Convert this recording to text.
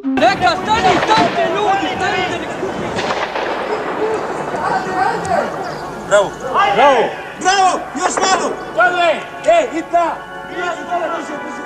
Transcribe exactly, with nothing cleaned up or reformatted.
Neka, stani, stanite ljudi, stanite nek skupi. Bravo! Bravo! Bravo! Još malo! Padle! Ej, i ta! I ja ću dole, brže, brže!